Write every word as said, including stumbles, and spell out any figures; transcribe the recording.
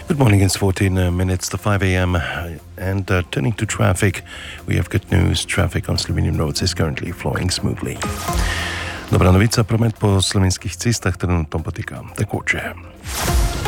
Good morning, it's fourteen minutes to five a.m. and uh, turning to traffic, we have good news. Traffic on Slovenian roads is currently flowing smoothly. Dobra novica, promet po slovenskih cestah trenutno poteka tekoče.